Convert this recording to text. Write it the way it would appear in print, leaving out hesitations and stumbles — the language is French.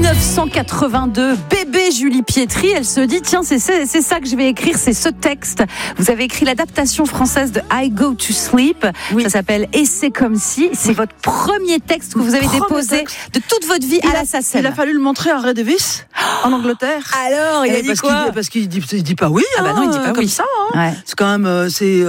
1982, bébé Julie Pietri, elle se dit tiens c'est ça que je vais écrire, c'est ce texte. Vous avez écrit l'adaptation française de I Go to Sleep, ça s'appelle Et c'est comme si, c'est votre premier texte que vous avez déposé de toute votre vie à la SACEM. Il a fallu le montrer à Ray Davis en Angleterre. Alors il a dit quoi? Parce qu'il dit pas oui, non, il dit pas comme oui. ça. Ouais. C'est quand même